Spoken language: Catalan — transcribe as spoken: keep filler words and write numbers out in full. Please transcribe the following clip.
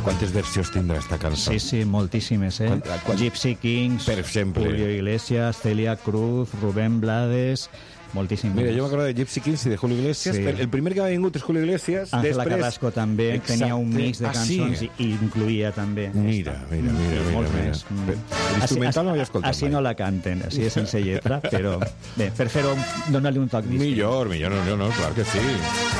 quantes versions tindrà esta cançó? Sí, sí, moltíssimes, eh? Quan, quan... Gypsy Kings, per exemple. Julio Iglesias, Celia Cruz, Rubén Blades... Moltíssim. Mira, jo m'acordo de Gypsy Kings i de Julio Iglesias. Sí. El primer que va vingut és Julio Iglesias. Ángela després... Carrasco també. Exacte. Tenia un mix de cançons ah, sí? i incluïa també. Mira, mira, mira. mira, mira. mira. L'instrumental no l'havia escoltat Així mai. no la canten, així és sense lletra, però bé, per fer-ho, donar-li un toc distinct. Millor, millor, no, no, clar que sí.